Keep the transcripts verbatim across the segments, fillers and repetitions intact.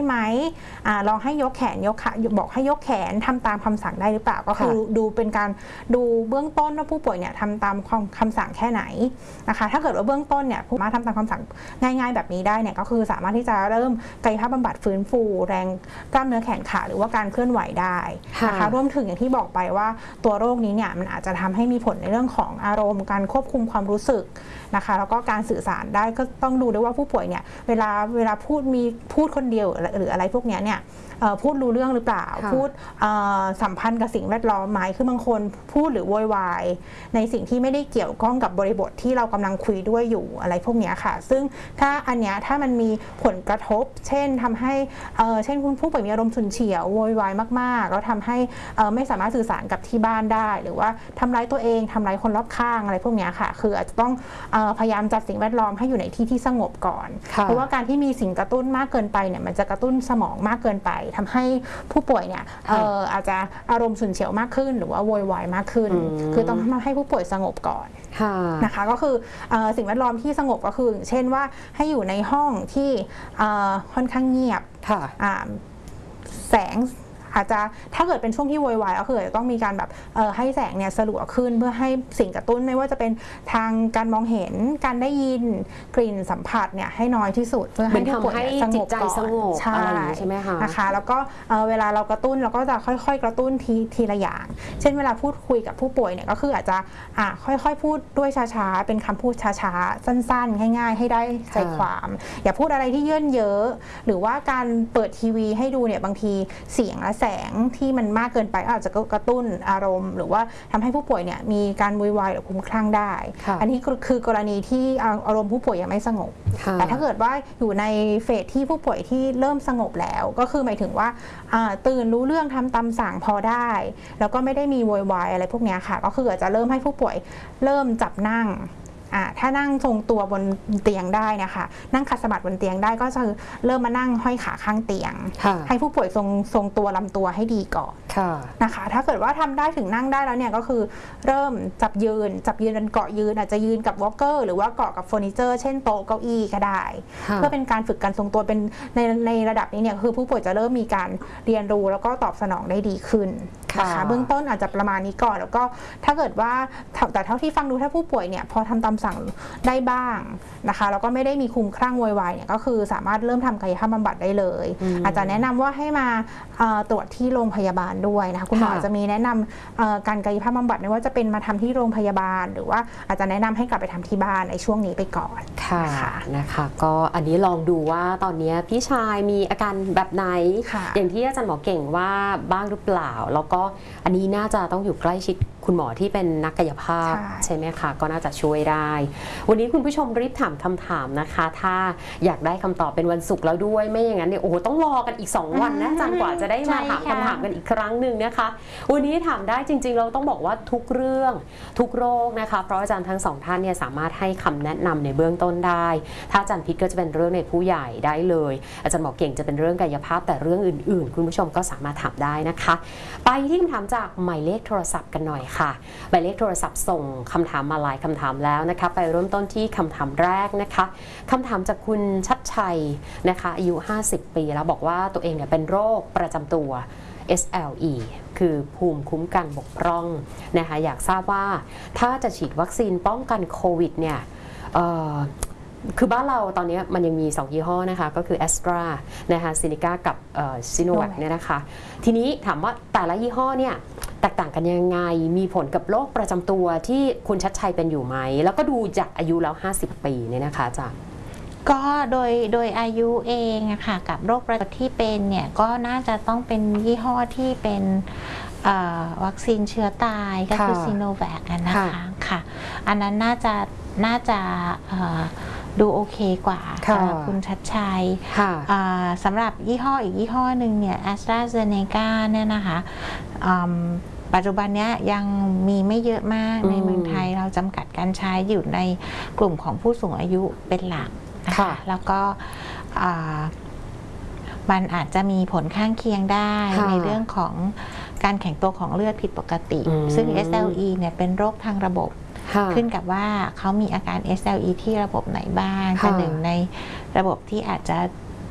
ไหมอ่าลองให้ยกแขนยกขาบอกให้ยกแขนทำตามคำสั่งได้หรือเปล่าก็คือดูเป็นการดูเบื้องต้นว่าผู้ป่วยเนี่ยทำตามคำสั่งแค่ไหนนะคะถ้าเกิดว่าเบื้องต้นเนี่ยผู้สามารถทำตามคำสั่งง่ายๆแบบนี้ได้เนี่ยก็คือสามารถที่จะเริ่มกายภาพบำบัดฟื้นฟูแรงกล้ามเนื้อแขนขาหรือว่าการเคลื่อนไหวได้นะคะรวมถึงอย่างที่บอกไปว่าตัวโรคนี้เนี่ยมันอาจจะทำให้มีผลในเรื่องของอารมณ์การควบคุมความรู้สึกนะคะแล้วก็การสื่อสารได้ก็ต้องดูด้วยว่าผู้ป่วยเนี่ยเวลาเวลาพูดมีพูดคนเดียวหรืออะไรพวกนี้เนี่ยพูดรู้เรื่องหรือเปล่าพูดสัมพันธ์กับสิ่งแวดล้อมไหมคือบางคนพูดหรือโวยวายในสิ่งที่ไม่ได้เกี่ยวข้องกับบริบทที่เรากำลังคุยด้วยอยู่อะไรพวกนี้ค่ะซึ่งถ้าอันเนี้ยถ้ามันมีผลกระทบเช่นทำให้เช่นคุณผู้ป่วยมีอารมณ์ฉุนเฉียวโวยวายมากๆแล้วทำให้ไม่สามารถสื่อสารกับที่บ้านได้หรือว่าทำร้ายตัวเองทำร้ายคนรอบข้างอะไรพวกนี้ค่ะคืออาจจะต้องพยายามจัดสิ่งแวดล้อมให้อยู่ในที่ที่สงบก่อนเพราะว่าการที่มีสิ่งกระตุ้นมากเกินไปเนี่ยมันจะกระตุ้นสมองมากเกินไปทำให้ผู้ป่วยเนี่ยอาจจะอารมณ์ฉุนเฉียวมากขึ้นหรือว่าโวยวายมากขึ้นคือต้องทำให้ผู้ป่วยสงบก่อนนะคะก็คือสิ่งแวดล้อมที่สงบก็คือเช่นว่าให้อยู่ในห้องที่ค่อนข้างเงียบแสงอาจจะถ้าเกิดเป็นช่วงที่โวยวายก็คือจะต้องมีการแบบให้แสงเนี่ยสลัวขึ้นเพื่อให้สิ่งกระตุ้นไม่ว่าจะเป็นทางการมองเห็นการได้ยินกลิ่นสัมผัสเนี่ยให้น้อยที่สุดเพื่อให้ผู้ป่วยสงบก่อนใช่ใช่ไหมคะนะคะแล้วก็เวลาเรากระตุ้นเราก็จะค่อยๆกระตุ้นทีทีละอย่างเช่นเวลาพูดคุยกับผู้ป่วยเนี่ยก็คืออาจจะอ่ะค่อยๆพูดด้วยช้าๆเป็นคำพูดช้าๆสั้นๆง่ายๆให้ได้ใจความอย่าพูดอะไรที่เยื่นเยอะหรือว่าการเปิดทีวีให้ดูเนี่ยบางทีเสียงและแสงที่มันมากเกินไปอาจจะกระตุ้นอารมณ์หรือว่าทำให้ผู้ป่วยเนี่ยมีการวุ่นวายหรือคลุ้มคลั่งได้อันนี้คือกรณีที่อารมณ์ผู้ป่วยยังไม่สงบแต่ถ้าเกิดว่าอยู่ในเฟสที่ผู้ป่วยที่เริ่มสงบแล้วก็คือหมายถึงว่าตื่นรู้เรื่องทำตามสั่งพอได้แล้วก็ไม่ได้มีวุ่นวายอะไรพวกนี้ค่ะก็คืออาจจะเริ่มให้ผู้ป่วยเริ่มจับนั่งถ้านั่งทรงตัวบนเตียงได้นะคะนั่งขัดสมาธิบนเตียงได้ก็จะเริ่มมานั่งห้อยขาข้างเตียงให้ผู้ป่วยทรงทรงตัวลำตัวให้ดีก่อนนะคะถ้าเกิดว่าทำได้ถึงนั่งได้แล้วเนี่ยก็คือเริ่มจับยืนจับยืนเกาะยืนอาจจะยืนกับวอล์กเกอร์หรือว่าเกาะกับเฟอร์นิเจอร์เช่นโต๊ะเก้าอี้ก็ได้เพื่อเป็นการฝึกการทรงตัวเป็นในในระดับนี้เนี่ยคือผู้ป่วยจะเริ่มมีการเรียนรู้แล้วก็ตอบสนองได้ดีขึ้นนะคะเบื้องต้นอาจจะประมาณนี้ก่อนแล้วก็ถ้าเกิดว่าแต่เท่าที่ฟังดูถ้าผู้ป่วยเนี่ยพอทำตามสั่งได้บ้างนะคะแล้วก็ไม่ได้มีคลุ้มคลั่งโวยวายเนี่ยก็คือสามารถเริ่มทำกายภาพบำบัดได้เลยอาจจะแนะนำว่าให้มาตรวจที่โรงพยาบาลด้วยนะคะคุณหมออาจจะมีแนะนำการกายภาพบำบัดไม่ว่าจะเป็นมาทำที่โรงพยาบาลหรือว่าอาจจะแนะนำให้กลับไปทำที่บ้านในช่วงนี้ไปก่อนค่ะนะคะก็อันนี้ลองดูว่าตอนนี้พี่ชายมีอาการแบบไหนอย่างที่อาจารย์หมอเก่งว่าบ้างหรือเปล่าแล้วก็อันนี้น่าจะต้องอยู่ใกล้ชิดคุณหมอที่เป็นนักกายภาพใช่ไหมคะก็น่าจะช่วยได้วันนี้คุณผู้ชมรีบถามคำถามนะคะถ้าอยากได้คำตอบเป็นวันศุกร์แล้วด้วยไม่อย่างนั้นเนี่ยโอ้โหต้องรอกันอีกสองวันนะจนกว่าจะได้มาถามคำถามกันอีกครั้งหนึ่งนะคะวันนี้ถามได้จริงๆเราต้องบอกว่าทุกเรื่องทุกโรคนะคะเพราะอาจารย์ทั้งสองท่านเนี่ยสามารถให้คำแนะนำในเบื้องต้นได้ถ้าอาจารย์พิษก็จะเป็นเรื่องในผู้ใหญ่ได้เลยอาจารย์หมอเก่งจะเป็นเรื่องกายภาพแต่เรื่องอื่นๆคุณผู้ชมก็สามารถถามได้นะคะไปที่คำถามจากหมายเลขโทรศัพท์กันหน่อยค่ะหมายเลขโทรศัพท์ส่งคำถามมาหลายคำถามแล้วนะคะไปเริ่มต้นที่คำถามแรกนะคะคำถามจากคุณชัดชัยนะคะอายุห้าสิบปีแล้วบอกว่าตัวเองเนี่ยเป็นโรคประจำตัว เอส แอล อี คือภูมิคุ้มกันบกพร่องนะคะอยากทราบว่าถ้าจะฉีดวัคซีนป้องกันโควิดเนี่ยคือบ้านเราตอนนี้มันยังมีสองยี่ห้อนะคะก็คือ Astra นะคะซินิก้ากับซิโนแวคเนี่ยนะคะทีนี้ถามว่าแต่ละยี่ห้อเนี่ยแตกต่างกันยังไงมีผลกับโรคประจำตัวที่คุณชัดชัยเป็นอยู่ไหมแล้วก็ดูจากอายุแล้วห้าสิบปีเนี่ยนะคะอาจารย์ก็โดยโดยอายุเองอะค่ะกับโรคประจำตัวที่เป็นเนี่ยก็น่าจะต้องเป็นยี่ห้อที่เป็นวัคซีนเชื้อตายก็คือซิโนแวคนะคะค่ะอันนั้นน่าจะน่าจะดูโอเคกว่าสำหรับคุณชัดชัยสำหรับยี่ห้ออีกยี่ห้อหนึ่งเนี่ย AstraZeneca เนี่ยนะคะปัจจุบันนี้ยังมีไม่เยอะมากในเมืองไทยเราจำกัดการใช้อยู่ในกลุ่มของผู้สูงอายุเป็นหลักนะคะแล้วก็มันอาจจะมีผลข้างเคียงได้ในเรื่องของการแข็งตัวของเลือดผิดปกติซึ่ง เอส แอล อี เนี่ยเป็นโรคทางระบบขึ้นกับว่าเขามีอาการ เอส แอล อี ที่ระบบไหนบ้างแต่หนึ่งในระบบที่อาจจะ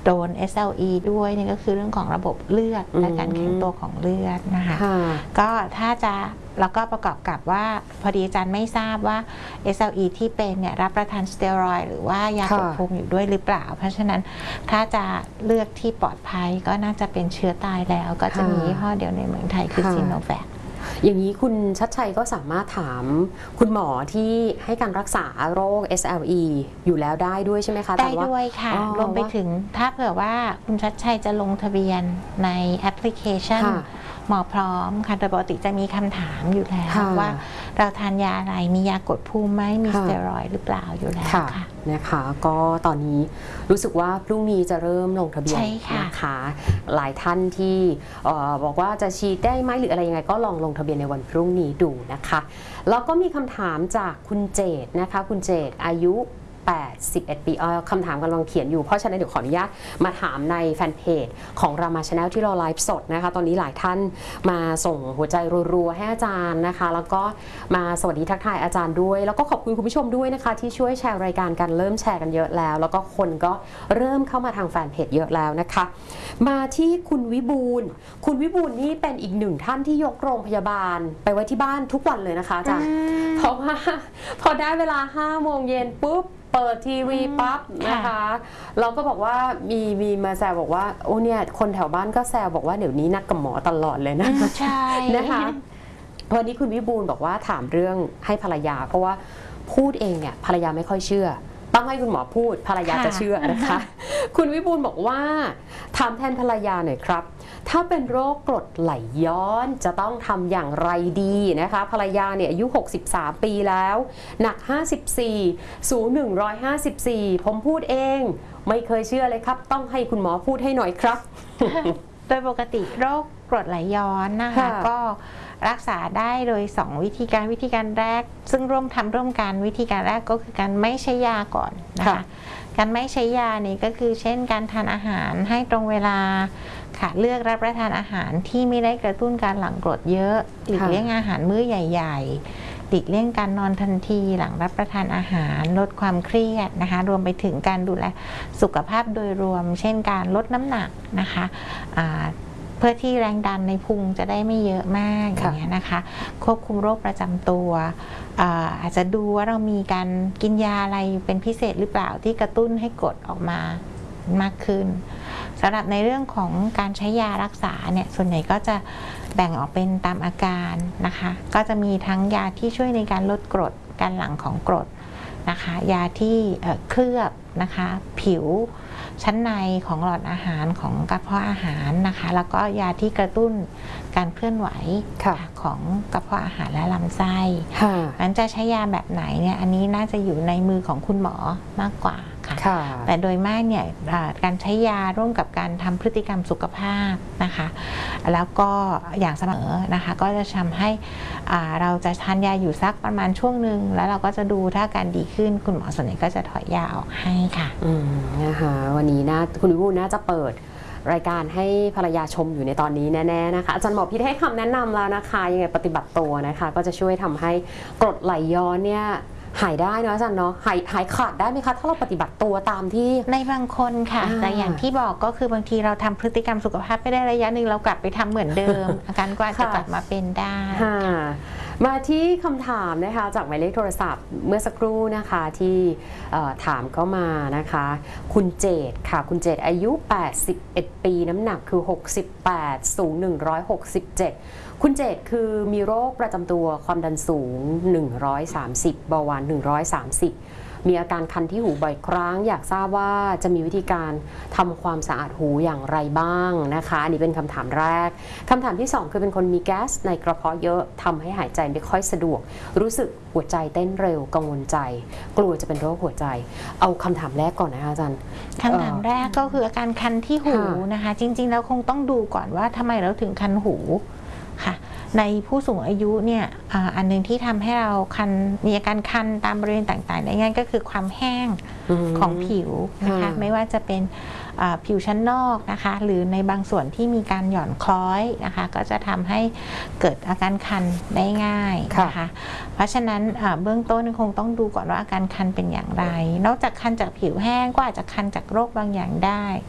โดน เอส แอล อี ด้วยนี่ก็คือเรื่องของระบบเลือดและการแข็งตัวของเลือดนะคะก็ถ้าจะแล้วก็ประกอบกับว่าพอดีอาจารย์ไม่ทราบว่า เอส แอล อี ที่เป็นเนี่ยรับประทานสเตียรอยด์หรือว่ายากดภูมิอยู่ด้วยหรือเปล่าเพราะฉะนั้นถ้าจะเลือกที่ปลอดภัยก็น่าจะเป็นเชื้อตายแล้วก็จะมียี่ห้อเดียวในเมืองไทยคือซิโนแวคอย่างนี้คุณชัดชัยก็สามารถถามคุณหมอที่ให้การรักษาโรค เอส แอล อี อยู่แล้วได้ด้วยใช่ไหมคะได้ด้วยค่ะรวมไปถึงถ้าเผื่อว่าคุณชัดชัยจะลงทะเบียนในแอปพลิเคชันหมอพร้อมค่ะโดยปกติจะมีคำถามอยู่แล้วว่าเราทานยาอะไรมียากดภูมิไหมมีสเตียรอยด์หรือเปล่าอยู่แล้วค่ะนะคะก็ตอนนี้รู้สึกว่าพรุ่งนี้จะเริ่มลงทะเบียนนะคะหลายท่านที่บอกว่าจะฉีดได้ไหมหรืออะไรยังไงก็ลองลงทะเบียนในวันพรุ่งนี้ดูนะคะแล้วก็มีคำถามจากคุณเจตนะคะคุณเจตอายุแปดสิบเอ็ดปีคำถามกำลังเขียนอยู่เพราะฉะนั้นเดี๋ยวขออนุญาตมาถามในแฟนเพจของรามาชาแนลที่เราไลฟ์สดนะคะตอนนี้หลายท่านมาส่งหัวใจรัวๆให้อาจารย์นะคะแล้วก็มาสวัสดีทักทายอาจารย์ด้วยแล้วก็ขอบคุณคุณผู้ชมด้วยนะคะที่ช่วยแชร์รายการกันเริ่มแชร์กันเยอะแล้วแล้วก็คนก็เริ่มเข้ามาทางแฟนเพจเยอะแล้วนะคะมาที่คุณวิบูลย์คุณวิบูลย์นี่เป็นอีกหนึ่งท่านที่ยกโรงพยาบาลไปไว้ที่บ้านทุกวันเลยนะคะอาจารย์เพราะว่าพอได้เวลาห้าโมงเย็นปุ๊บเปิดทีวีปั๊บนะคะเราก็บอกว่ามีมีมาแซวบอกว่าโอ้เนี่ยคนแถวบ้านก็แซวบอกว่าเดี๋ยวนี้นัดกับหมอตลอดเลยนะใช่นะคะวันนี้คุณวิบูลย์บอกว่าถามเรื่องให้ภรรยาเพราะว่าพูดเองเนี่ยภรรยาไม่ค่อยเชื่อต้องให้คุณหมอพูดภรรยาจะเชื่อนะคะคุณวิบูลย์บอกว่าถามแทนภรรยาหน่อยครับถ้าเป็นโรคกรดไหลย้อนจะต้องทำอย่างไรดีนะคะภรรยาเนี่ยอายุหกสิบสามปีแล้วหนักห้าสิบสี่สูงหนึ่งร้อยห้าสิบสี่ผมพูดเองไม่เคยเชื่อเลยครับต้องให้คุณหมอพูดให้หน่อยครับโดยปกติโรคกรดไหลย้อนนะคะก็รักษาได้โดยสองวิธีการวิธีการแรกซึ่งร่วมทำร่วมกันวิธีการแรกก็คือการไม่ใช้ยาก่อนนะคะการไม่ใช้ยานี่ก็คือเช่นการทานอาหารให้ตรงเวลาค่ะเลือกรับประทานอาหารที่ไม่ได้กระตุ้นการหลั่งกรดเยอะหลีกเลี่ยงอาหารมื้อใหญ่ๆหลีกเลี่ยงการนอนทันทีหลังรับประทานอาหารลดความเครียดนะคะรวมไปถึงการดูแลสุขภาพโดยรวมเช่นการลดน้ำหนักนะคะเพื่อที่แรงดันในพุงจะได้ไม่เยอะมากอย่างนี้นะคะควบคุมโรคประจำตัวอาจจะดูว่าเรามีการกินยาอะไรเป็นพิเศษหรือเปล่าที่กระตุ้นให้กรดออกมามากขึ้นสำหรับในเรื่องของการใช้ยารักษาเนี่ยส่วนใหญ่ก็จะแบ่งออกเป็นตามอาการนะคะก็จะมีทั้งยาที่ช่วยในการลดกรดการหลั่งของกรดนะคะยาที่เคลือบนะคะผิวชั้นในของหลอดอาหารของกระเพาะอาหารนะคะแล้วก็ยาที่กระตุ้นการเคลื่อนไหวของกระเพาะอาหารและลำไส้นั้นจะใช้ยาแบบไหนเนี่ยอันนี้น่าจะอยู่ในมือของคุณหมอมากกว่าค่ะแต่โดยมากเนี่ยการใช้ยาร่วมกับการทำพฤติกรรมสุขภาพนะคะแล้วก็อย่างเสมอนะคะก็จะทำให้เราจะทานยาอยู่สักประมาณช่วงหนึ่งแล้วเราก็จะดูถ้าการดีขึ้นคุณหมอส่วนใหญ่ก็จะถอยยาออกให้ค่ะอืมนะคะวันนี้นะคุณวิบูลย์น่าจะเปิดรายการให้ภรรยาชมอยู่ในตอนนี้แน่ๆนะคะอาจารย์หมอพิษให้คำแนะนำแล้วนะคะยังไงปฏิบัติตัวนะคะก็จะช่วยทำให้กรดไหลย้อนเนี่ยหายได้นะอาจารย์เนาะหายหายขาดได้ไหมคะถ้าเราปฏิบัติตัวตามที่ในบางคนค่ะแต่อย่างที่บอกก็คือบางทีเราทำพฤติกรรมสุขภาพไปได้ระยะหนึ่งเรากลับไปทำเหมือนเดิม อาการก็อาจจะกลับมาเป็นได้มาที่คำถามนะคะจากหมายเลขโทรศัพท์เมื่อสักครู่นะคะที่ถามเข้ามานะคะคุณเจตค่ะคุณเจตอายุแปดสิบเอ็ดปีน้ำหนักคือหกสิบแปดสูงหนึ่งร้อยหกสิบเจ็ดคุณเจตคือมีโรคประจำตัวความดันสูงหนึ่งร้อยสามสิบเบาหวานหนึ่งร้อยสามสิบมีอาการคันที่หูบ่อยครั้งอยากทราบว่าจะมีวิธีการทำความสะอาดหูอย่างไรบ้างนะคะอันนี้เป็นคำถามแรกคำถามที่สองคือเป็นคนมีแก๊สในกระเพาะเยอะทำให้หายใจไม่ค่อยสะดวกรู้สึกหัวใจเต้นเร็วกังวลใจกลัวจะเป็นโรคหัวใจเอาคำถามแรกก่อนนะคะอาจารย์คำถามแรกก็คืออาการคันที่หูนะคะจริงๆแล้วคงต้องดูก่อนว่าทำไมเราถึงคันหูค่ะในผู้สูงอายุเนี่ยอันนึงที่ทำให้เราคันมีอาการคันตามบริเวณต่างๆได้ง่ายก็คือความแห้งของผิวนะคะไม่ว่าจะเป็นผิวชั้นนอกนะคะหรือในบางส่วนที่มีการหย่อนคล้อยนะคะก็จะทำให้เกิดอาการคันได้ง่ายนะคะเพราะฉะนั้นเบื้องต้นคงต้องดูก่อนว่าอาการคันเป็นอย่างไรนอกจากคันจากผิวแห้งก็อาจจะคันจากโรคบางอย่างได้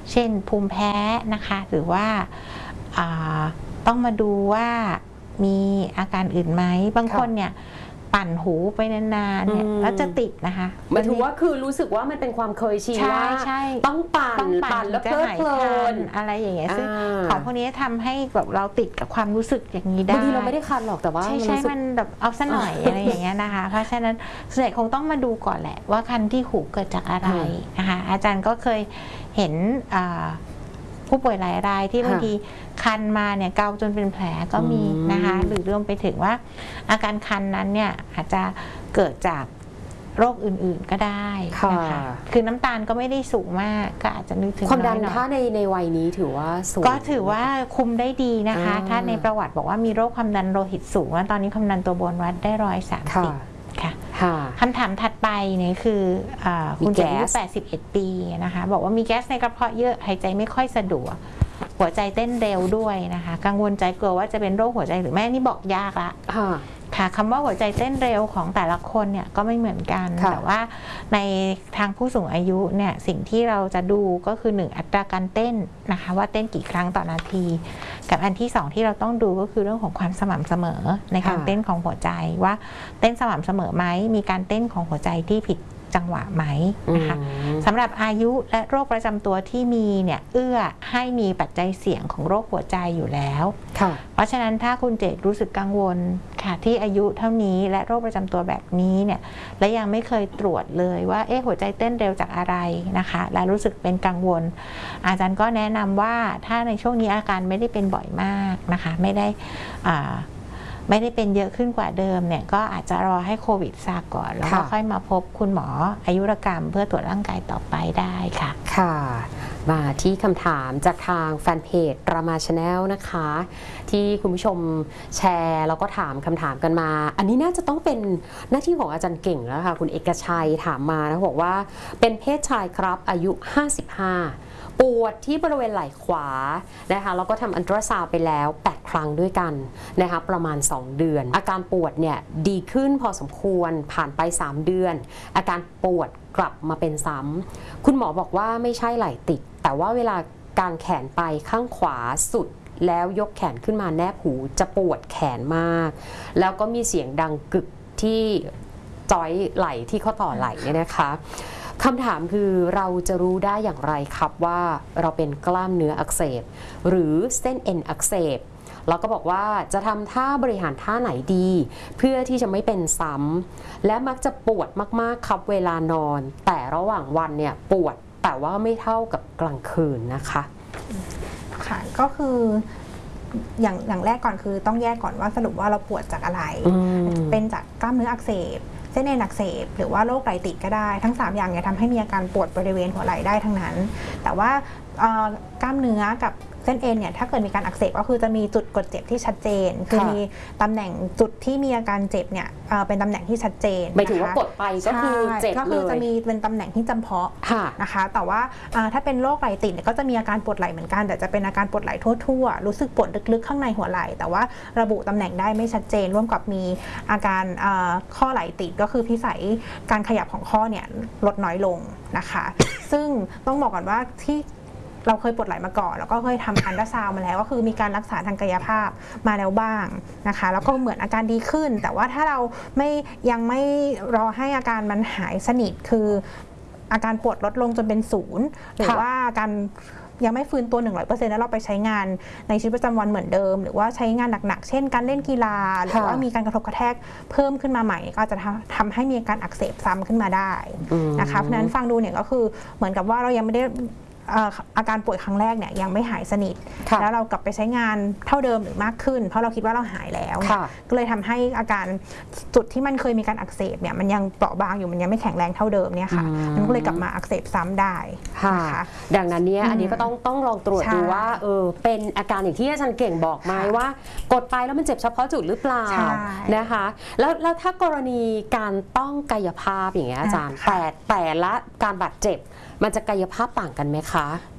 เช่นภูมิแพ้นะคะหรือว่าต้องมาดูว่ามีอาการอื่นไหมบางคนเนี่ยปั่นหูไปนานๆเนี่ยแล้วจะติดนะคะหมายถึงว่าคือรู้สึกว่ามันเป็นความเคยชินว่าต้องปั่นปั่นแล้วเพลิดเพลินอะไรอย่างเงี้ยซึ่งของพวกนี้ทำให้แบบเราติดกับความรู้สึกอย่างนี้ได้บางทีเราไม่ได้คันหรอกแต่ว่าใช่ใช่มันแบบเอาซะหน่อยอะไรอย่างเงี้ยนะคะเพราะฉะนั้นส่วนใหญ่คงต้องมาดูก่อนแหละว่าคันที่หูเกิดจากอะไรนะคะอาจารย์ก็เคยเห็นผู้ป่วยหลายรายที่บางทีคันมาเนี่ยเกาจนเป็นแผลก็มีนะคะหรือรวมไปถึงว่าอาการคันนั้นเนี่ยอาจจะเกิดจากโรคอื่นๆก็ได้นะคะคือน้ำตาลก็ไม่ได้สูงมากก็อาจจะนึกถึงความดันถ้าในในวัยนี้ถือว่าสูงก็ถือว่าคุมได้ดีนะคะถ้าในประวัติบอกว่ามีโรคความดันโลหิตสูงว่าตอนนี้ความดันตัวบนวัดได้ร้อยสามสิบค่ะคำถามถัดไปเนี่ยคือคุณเจอายุแปดสิบเอ็ดปีนะคะบอกว่ามีแก๊สในกระเพาะเยอะหายใจไม่ค่อยสะดวกหัวใจเต้นเร็วด้วยนะคะกังวลใจกลัวว่าจะเป็นโรคหัวใจหรือไม่นี่บอกยากละค่ะคำว่าหัวใจเต้นเร็วของแต่ละคนเนี่ยก็ไม่เหมือนกันแต่ว่าในทางผู้สูงอายุเนี่ยสิ่งที่เราจะดูก็คือหนึ่งอัตราการเต้นนะคะว่าเต้นกี่ครั้งต่อนาทีกับอันที่สองที่เราต้องดูก็คือเรื่องของความสม่ำเสมอในการเต้นของหัวใจว่าเต้นสม่ำเสมอไหมมีการเต้นของหัวใจที่ผิดจังหวะไหมนะคะสำหรับอายุและโรคประจำตัวที่มีเนี่ยเอื้อให้มีปัจจัยเสี่ยงของโรคหัวใจอยู่แล้วเพราะฉะนั้นถ้าคุณเจตรู้สึกกังวลค่ะที่อายุเท่านี้และโรคประจำตัวแบบนี้เนี่ยและยังไม่เคยตรวจเลยว่าเอ๊ะหัวใจเต้นเร็วจากอะไรนะคะและรู้สึกเป็นกังวลอาจารย์ก็แนะนำว่าถ้าในช่วงนี้อาการไม่ได้เป็นบ่อยมากนะคะไม่ได้อ่าไม่ได้เป็นเยอะขึ้นกว่าเดิมเนี่ยก็อาจจะรอให้โควิดซาก่อนแล้วก็ค่อยมาพบคุณหมออายุรกรรมเพื่อตรวจร่างกายต่อไปได้ค่ะค่ะมาที่คำถามจากทางแฟนเพจรามาชาแนลนะคะที่คุณผู้ชมแชร์แล้วก็ถามคำถามกันมาอันนี้น่าจะต้องเป็นหน้าที่ของอาจารย์เก่งแล้วค่ะคุณเอกชัยถามมานะบอกว่าเป็นเพศชายครับอายุห้าสิบห้าปวดที่บริเวณไหล่ขวานะคะแล้วก็ทำอัลตราซาวด์ไปแล้วแปดครั้งด้วยกันนะคะประมาณสองเดือนอาการปวดเนี่ยดีขึ้นพอสมควรผ่านไปสามเดือนอาการปวดกลับมาเป็นซ้ำคุณหมอบอกว่าไม่ใช่ไหล่ติดแต่ว่าเวลาการแขนไปข้างขวาสุดแล้วยกแขนขึ้นมาแนบหูจะปวดแขนมากแล้วก็มีเสียงดังกึกที่จอยไหล่ที่ข้อต่อไหล่เนี่ยนะคะคำถามคือเราจะรู้ได้อย่างไรครับว่าเราเป็นกล้ามเนื้ออักเสบหรือเส้นเอ็นอักเสบเราก็บอกว่าจะทำท่าบริหารท่าไหนดีเพื่อที่จะไม่เป็นซ้ำและมักจะปวดมากๆครับเวลานอนแต่ระหว่างวันเนี่ยปวดแต่ว่าไม่เท่ากับกลางคืนนะคะค่ะก็คืออย่างอย่างแรกก่อนคือต้องแยกก่อนว่าสรุปว่าเราปวดจากอะไรเป็นจากกล้ามเนื้ออักเสบเส้นเอ็นอักเสบหรือว่าโรคไหล่ติดก็ได้ทั้งสามอย่างเนี่ยทำให้มีอาการปวดบริเวณหัวไหล่ได้ทั้งนั้นแต่ว่ากล้ามเนื้อกับเส้นเอ็นเนี่ยถ้าเกิดมีการอักเสบก็คือจะมีจุดกดเจ็บที่ชัดเจนคือมีตำแหน่งจุดที่มีอาการเจ็บเนี่ยเป็นตำแหน่งที่ชัดเจนหมายถึงว่ากดไปก็คือเจ็บเลยก็คือจะมีเป็นตำแหน่งที่จำเพาะนะคะแต่ว่าถ้าเป็นโรคไหล่ติดก็จะมีอาการปวดไหล่เหมือนกันแต่จะเป็นอาการปวดไหล่ทั่วๆรู้สึกปวดลึกๆข้างในหัวไหล่แต่ว่าระบุตำแหน่งได้ไม่ชัดเจนร่วมกับมีอาการข้อไหล่ติดก็คือพิสัยการขยับของข้อเนี่ยลดน้อยลงนะคะซึ่งต้องบอกก่อนว่าที่เราเคยปวดไหล่มาก่อนแล้วก็เคยทำอัลตราซาวด์มาแล้วก็คือมีการรักษาทางกายภาพมาแล้วบ้างนะคะแล้วก็เหมือนอาการดีขึ้นแต่ว่าถ้าเราไม่ยังไม่รอให้อาการมันหายสนิทคืออาการปวดลดลงจนเป็นศูนย์หรือว่าการยังไม่ฟื้นตัว หนึ่งร้อยเปอร์เซ็นต์ แล้วเราไปใช้งานในชีวิตประจำวันเหมือนเดิมหรือว่าใช้งานหนักๆเช่นการเล่นกีฬาหรือว่ามีการกระทบกระแทกเพิ่มขึ้นมาใหม่ก็จะทำให้มีอาการอักเสบซ้ำขึ้นมาได้นะคะเพราะฉะนั้นฟังดูเนี่ยก็คือเหมือนกับว่าเรายังไม่ได้อาการป่วยครั้งแรกเนี่ยยังไม่หายสนิทแล้วเรากลับไปใช้งานเท่าเดิมหรือมากขึ้นเพราะเราคิดว่าเราหายแล้วก็เลยทำให้อาการจุดที่มันเคยมีการอักเสบเนี่ยมันยังเปราะบางอยู่มันยังไม่แข็งแรงเท่าเดิมเนี่ยค่ะมันก็เลยกลับมาอักเสบซ้ำได้นะคะดังนั้นเนี่ยอันนี้ก็ต้องต้องลองตรวจดูว่าเออเป็นอาการอย่างที่อาจารย์เก่งบอกไหมว่ากดไปแล้วมันเจ็บเฉพาะจุดหรือเปล่านะคะแล้วแล้วถ้ากรณีการต้องกายภาพอย่างเงี้ยอาจารย์แต่แต่ละการบาดเจ็บมันจะกายภาพต่างกันไหมคะ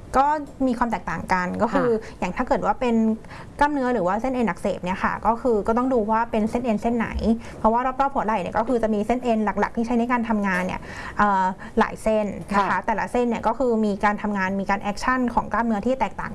ก็มีความแตกต่างกันก็คืออย่างถ้าเกิดว่าเป็นกล้ามเนื้อหรือว่าเส้นเอ็นอักเสบเนี่ยค่ะก็คือก็ต้องดูว่าเป็นเส้นเอ็นเส้นไหนเพราะว่ารอบๆหัวไหล่เนี่ยก็คือจะมีเส้นเอ็นหลักๆที่ใช้ในการทำงานเนี่ยหลายเส้นนะคะแต่ละเส้นเนี่ยก็คือมีการทำงานมีการแอคชั่นของกล้ามเนื้อที่แตกต่าง